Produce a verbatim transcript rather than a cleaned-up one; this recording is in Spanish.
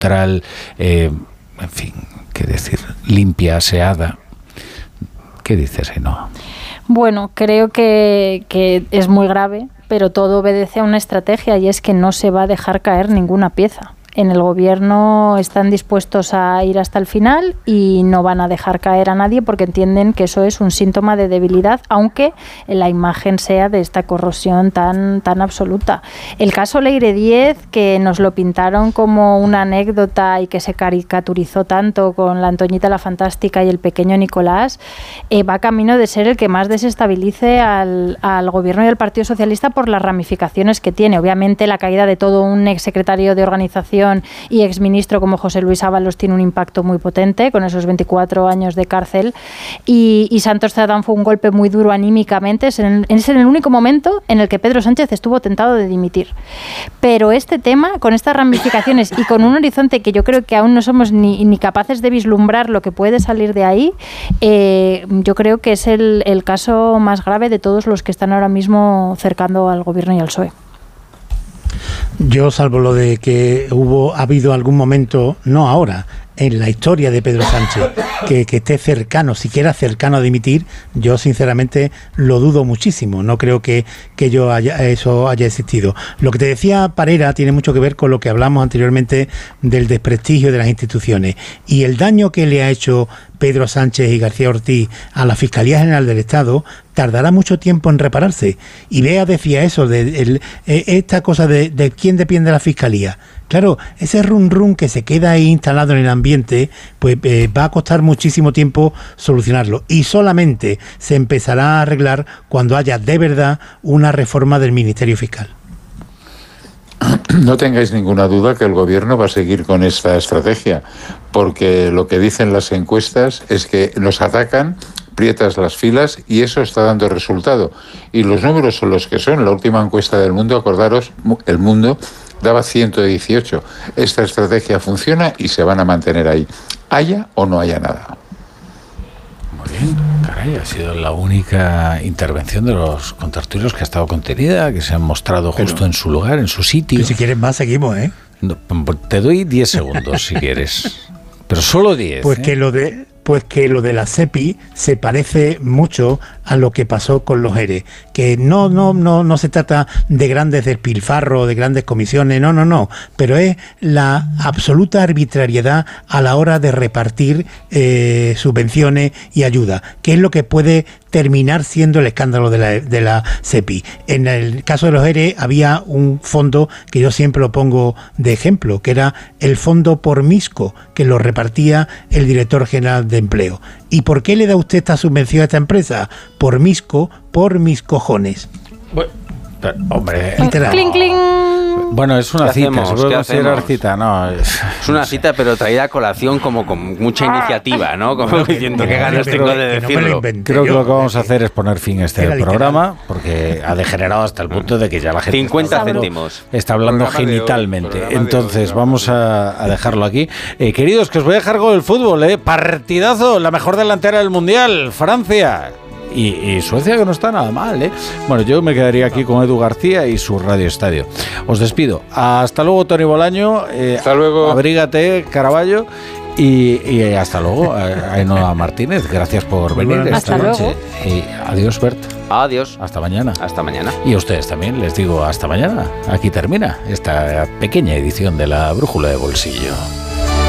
neutral, eh, en fin, qué decir, limpia, aseada. ¿Qué dices, Ainhoa? Bueno, creo que, que es muy grave, pero todo obedece a una estrategia y es que no se va a dejar caer ninguna pieza. En el gobierno están dispuestos a ir hasta el final y no van a dejar caer a nadie porque entienden que eso es un síntoma de debilidad, aunque la imagen sea de esta corrosión tan, tan absoluta. El caso Leire Díez, que nos lo pintaron como una anécdota y que se caricaturizó tanto con la Antoñita la Fantástica y el pequeño Nicolás, eh, va camino de ser el que más desestabilice al, al gobierno y al Partido Socialista por las ramificaciones que tiene. Obviamente la caída de todo un exsecretario de organización y exministro como José Luis Ábalos tiene un impacto muy potente con esos veinticuatro años de cárcel y, y Santos Cerdán fue un golpe muy duro anímicamente. Es en, es en el único momento en el que Pedro Sánchez estuvo tentado de dimitir, pero este tema con estas ramificaciones y con un horizonte que yo creo que aún no somos ni, ni capaces de vislumbrar lo que puede salir de ahí, eh, yo creo que es el, el caso más grave de todos los que están ahora mismo cercando al gobierno y al P S O E. Yo, salvo lo de que hubo, ha habido algún momento, no ahora, en la historia de Pedro Sánchez, que, que esté cercano, siquiera cercano a dimitir, yo sinceramente lo dudo muchísimo. No creo que, que yo haya, eso haya existido. Lo que te decía Parera tiene mucho que ver con lo que hablamos anteriormente del desprestigio de las instituciones y el daño que le ha hecho Pedro Sánchez y García Ortiz a la Fiscalía General del Estado tardará mucho tiempo en repararse. Y Bea decía eso, de el, esta cosa de, de quién depende de la Fiscalía. Claro, ese run run que se queda ahí instalado en el ambiente, pues eh, va a costar muchísimo tiempo solucionarlo. Y solamente se empezará a arreglar cuando haya de verdad una reforma del Ministerio Fiscal. No tengáis ninguna duda que el gobierno va a seguir con esta estrategia, porque lo que dicen las encuestas es que nos atacan, aprietas las filas y eso está dando resultado. Y los números son los que son. La última encuesta del mundo, acordaros, El Mundo daba ciento dieciocho. Esta estrategia funciona y se van a mantener ahí, haya o no haya nada. Muy bien, caray, ha sido la única intervención de los contertulios que ha estado contenida, que se han mostrado justo Pero, en su lugar, en su sitio. Que si quieres más, seguimos, ¿eh? No, te doy diez segundos si quieres, pero solo diez. Pues ¿eh? que lo de... Pues que lo de la SEPI se parece mucho a lo que pasó con los ERE, que no no no no se trata de grandes despilfarros, de grandes comisiones, no, no, no, pero es la absoluta arbitrariedad a la hora de repartir eh, subvenciones y ayuda, que es lo que puede terminar siendo el escándalo de la, de la SEPI. En el caso de los ERE había un fondo que yo siempre lo pongo de ejemplo, que era el fondo por Misco, que lo repartía el director general de Empleo. ¿Y por qué le da usted esta subvención a esta empresa? Por Misco, por mis cojones. Bueno, pero, hombre, literal. Cling, cling. Bueno, es una cita, hacemos? se puede ¿Qué considerar hacemos? cita, no. Es, es una cita, pero traída a colación como con mucha iniciativa, ¿no? Como no, diciendo no, qué ganas pero, tengo de que decirlo. No me lo inventé Creo que yo, lo que vamos a hacer es poner fin a este programa, literal. Porque ha degenerado hasta el punto de que ya la gente cincuenta está hablando, céntimos. está hablando Programa genitalmente. De hoy, Entonces de hoy, vamos a, a dejarlo aquí. Eh, queridos, que os voy a dejar con el fútbol, ¿eh? Partidazo, la mejor delantera del Mundial, Francia. Y, y Suecia, que no está nada mal, ¿eh? Bueno, yo me quedaría aquí con Edu García y su Radio Estadio. Os despido. Hasta luego, Tony Bolaño. Eh, hasta luego. Abrígate, Caraballo. Y, y hasta luego, Ainhoa Martínez. Gracias por venir esta hasta noche. Luego. Y adiós, Bert. Adiós. Hasta mañana. Hasta mañana. Y a ustedes también les digo hasta mañana. Aquí termina esta pequeña edición de la Brújula de Bolsillo.